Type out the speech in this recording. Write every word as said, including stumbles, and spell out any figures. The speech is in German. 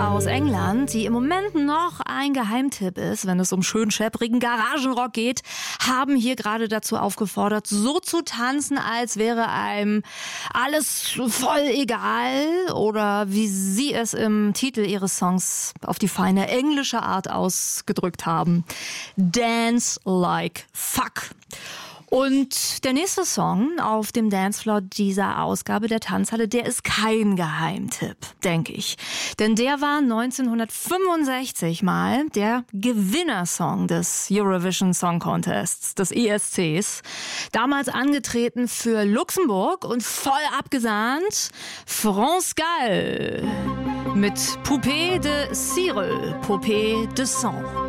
aus England, die im Moment noch ein Geheimtipp ist, wenn es um schön schepprigen Garagenrock geht, haben hier gerade dazu aufgefordert, so zu tanzen, als wäre einem alles voll egal, oder wie sie es im Titel ihres Songs auf die feine englische Art ausgedrückt haben: Dance like fuck. Und der nächste Song auf dem Dancefloor dieser Ausgabe der Tanzhalle, der ist kein Geheimtipp, denke ich. Denn der war neunzehnhundertfünfundsechzig mal der Gewinnersong des Eurovision Song Contests, des E S Cs. Damals angetreten für Luxemburg und voll abgesahnt France Gall mit Poupée de Cire, Poupée de Sang.